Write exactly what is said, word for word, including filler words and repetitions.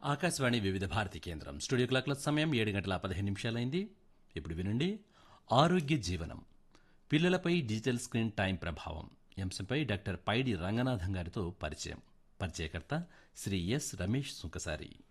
ఆకాశవాణి వివిధ భారతి కేంద్రం స్టూడియో క్లాక్ల సమయం ఏడు గంటల పదిహేను నిమిషాలైంది. ఇప్పుడు వినండి ఆరోగ్య జీవనం, పిల్లలపై డిజిటల్ స్క్రీన్ టైం ప్రభావం ఈ అంశంపై డాక్టర్ పైడి రంగనాథం గారితో పరిచయం. పరిచయకర్త శ్రీ ఎస్ రమేష్ సుంకసారి.